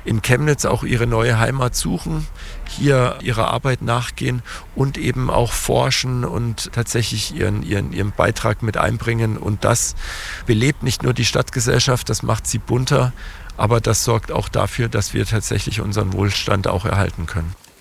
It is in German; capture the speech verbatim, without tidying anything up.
in Chemnitz auch ihre neue Heimat suchen, hier ihrer Arbeit nachgehen und eben auch forschen und tatsächlich ihren, ihren, ihren Beitrag mit einbringen. Und das belebt nicht nur die Stadtgesellschaft, das macht sie bunter, aber das sorgt auch dafür, dass wir tatsächlich unseren Wohlstand auch erhalten können.